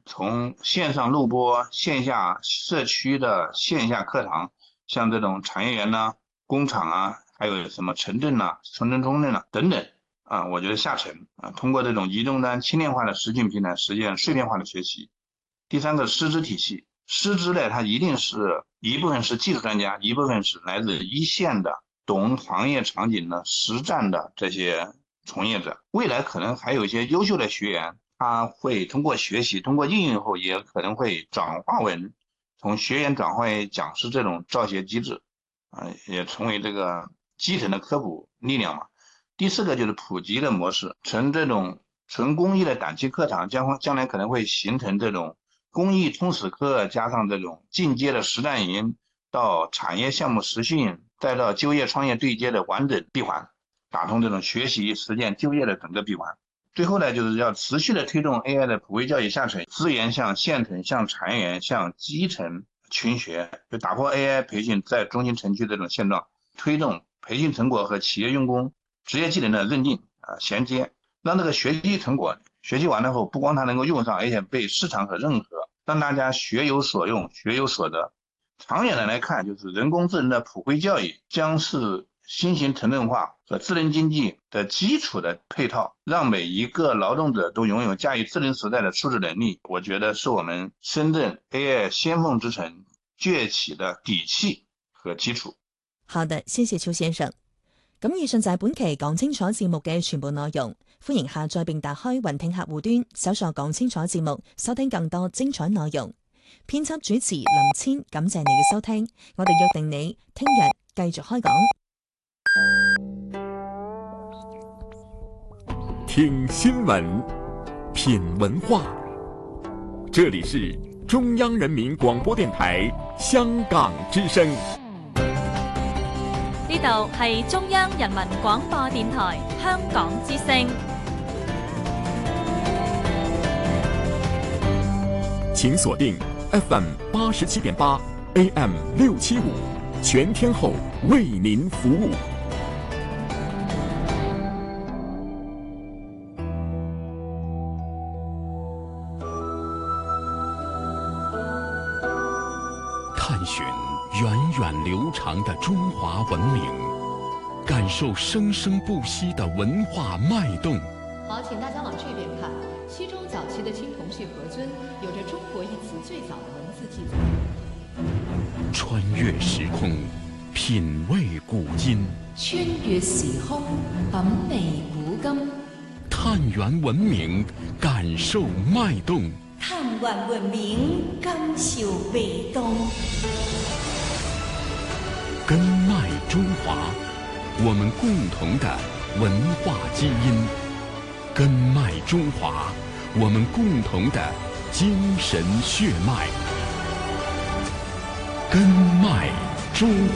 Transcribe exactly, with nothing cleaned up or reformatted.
从线上录播、线下社区的线下课堂，像这种产业园呐、工厂啊，还有什么城镇呐、城镇中镇呐等等啊，我觉得下沉啊，通过这种移动端轻量化的实景平台，实现碎片化的学习。第三个，师资体系，师资呢，它一定是一部分是技术专家，一部分是来自一线的懂行业场景的实战的这些从业者。未来可能还有一些优秀的学员，他会通过学习，通过应用后，也可能会转化为从学员转化为讲师这种教学机制，啊、呃，也成为这个基层的科普力量嘛。第四个就是普及的模式，从这种纯公益的短期课堂，将将来可能会形成这种公益通识课，加上这种进阶的实战营，到产业项目实训，再到就业创业对接的完整闭环，打通这种学习实践就业的整个闭环。最后呢，就是要持续的推动 A I 的普惠教育下沉，资源向县城、向产业园、向基层群学，就打破 A I 培训在中心城区这种现状，推动培训成果和企业用工职业技能的认定啊衔接，让这个学习成果学习完了后，不光它能够用上，而且被市场所认可，让大家学有所用、学有所得。长远的来看，就是人工智能的普惠教育将是新型城镇化和智能经济的基础的配套，让每一个劳动者都拥有驾驭智能时代的素质能力。我觉得是我们深圳 A I 先锋之城崛起的底氣和基礎。 好的，謝謝邱先生。咁以上就係本期講清楚節目嘅全部內容，歡迎下載並打開雲聽客戶端，搜索講清楚節目，收聽更多精彩內容。編輯主持林千，感謝你嘅收聽，我哋約定你聽日繼續開講。 聽新聞，品文化，這裡是中央人民廣播電台香港之聲。 呢度係中央人民廣播電台香港之聲。 請鎖定 F M 八十七點八 A M 六七五，全天候為您服務。探尋源遠流長的中華文明，感受生生不息的文化脈動。 好，請大家往這邊看，西周早期的青銅器盒尊有着中國一詞最早的文字記載。 穿越時空，品味古今。 穿越時空，品味古今。 探源文明，感受脈動。 探源文明，感受脈動。 根脈中華，我們共同的文化基因。根脈中華，我們共同的精神血脈。根脈中華。